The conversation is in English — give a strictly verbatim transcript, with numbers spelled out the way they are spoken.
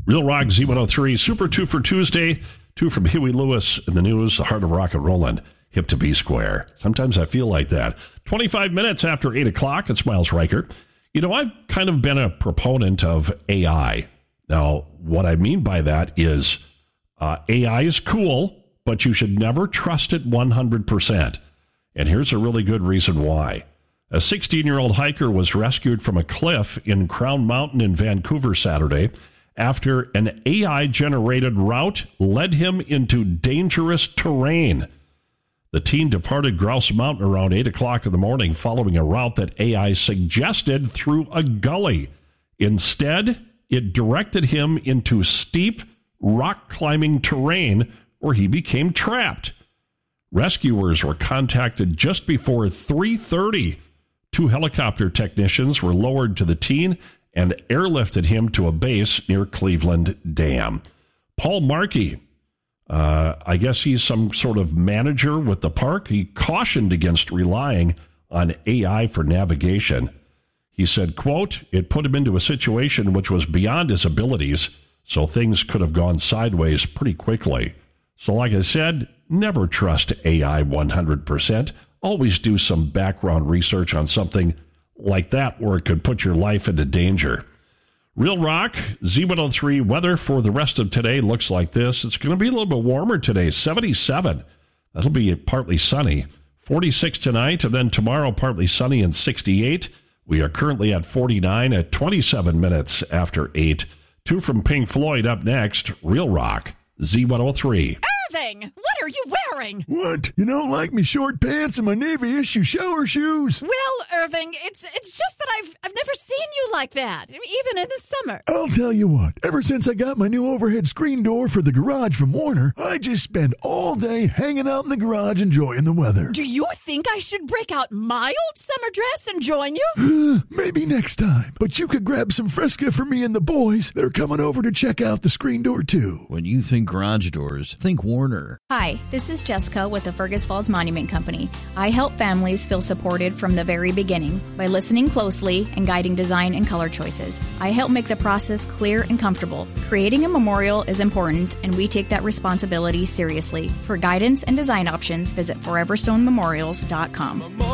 Real Rock Z one oh three, Super two for Tuesday. Two from Huey Lewis in the news, the heart of rock and rollin', hip to B square. Sometimes I feel like that. twenty-five minutes after eight o'clock, it's Miles Riker. You know, I've kind of been a proponent of A I. Now, what I mean by that is uh, A I is cool, but you should never trust it one hundred percent. And here's a really good reason why. A sixteen-year-old hiker was rescued from a cliff in Crown Mountain in Vancouver Saturday after an A I-generated route led him into dangerous terrain. The teen departed Grouse Mountain around eight o'clock in the morning following a route that A I suggested through a gully. Instead, it directed him into steep, rock-climbing terrain where he became trapped. Rescuers were contacted just before three thirty. Two helicopter technicians were lowered to the teen and airlifted him to a base near Cleveland Dam. Paul Markey, uh, I guess he's some sort of manager with the park. He cautioned against relying on A I for navigation. He said, quote, it put him into a situation which was beyond his abilities, so things could have gone sideways pretty quickly. So like I said, never trust A I one hundred percent. Always do some background research on something like that where it could put your life into danger. Real Rock, Z one oh three weather for the rest of today looks like this. It's going to be a little bit warmer today, seventy-seven. That'll be partly sunny. forty-six tonight, and then tomorrow partly sunny and sixty-eight. We are currently at forty-nine at twenty-seven minutes after eight. Two from Pink Floyd up next. Real Rock, Z one oh three. Irving, what are you wearing? What? You don't like me short pants and my Navy issue shower shoes? Well, Irving, it's it's just that I've I've never seen you like that, even in the summer. I'll tell you what, ever since I got my new overhead screen door for the garage from Warner, I just spend all day hanging out in the garage enjoying the weather. Do you think I should break out my old summer dress and join you? Maybe next time, but you could grab some Fresca for me and the boys. They're coming over to check out the screen door too. When you think garage doors, think Warner. Hi, this is Jessica with the Fergus Falls Monument Company. I help families feel supported from the very beginning by listening closely and guiding design and color choices. I help make the process clear and comfortable. Creating a memorial is important, and we take that responsibility seriously. For guidance and design options, visit forever stone memorials dot com.